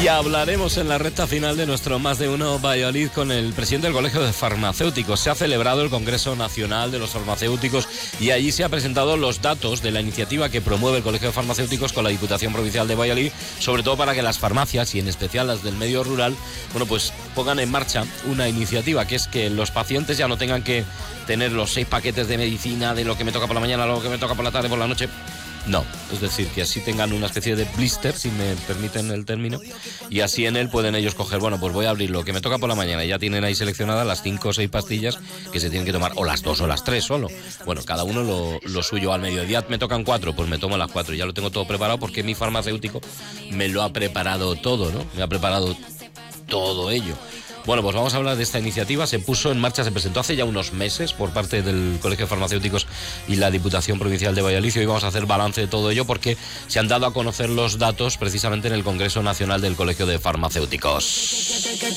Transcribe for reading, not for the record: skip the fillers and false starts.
Y hablaremos en la recta final de nuestro Más de Uno Valladolid con el presidente del Colegio de Farmacéuticos. Se ha celebrado el Congreso Nacional de los Farmacéuticos y allí se han presentado los datos de la iniciativa que promueve el Colegio de Farmacéuticos con la Diputación Provincial de Valladolid, sobre todo para que las farmacias, y en especial las del medio rural, pues pongan en marcha una iniciativa, que es que los pacientes ya no tengan que tener los 6 paquetes de medicina, de lo que me toca por la mañana, lo que me toca por la tarde, por la noche. No, es decir, que así tengan una especie de blister, si me permiten el término, y así en él pueden ellos coger, pues voy a abrir lo que me toca por la mañana, y ya tienen ahí seleccionadas las 5 o 6 pastillas que se tienen que tomar, o las 2 o las 3 solo. Bueno, cada uno lo suyo. Al mediodía me tocan 4, pues me tomo las 4, ya lo tengo todo preparado porque mi farmacéutico me lo ha preparado todo, ¿no? Me ha preparado todo ello. Bueno, pues vamos a hablar de esta iniciativa. Se puso en marcha, se presentó hace ya unos meses por parte del Colegio de Farmacéuticos y la Diputación Provincial de Valladolid. Y hoy vamos a hacer balance de todo ello porque se han dado a conocer los datos precisamente en el Congreso Nacional del Colegio de Farmacéuticos.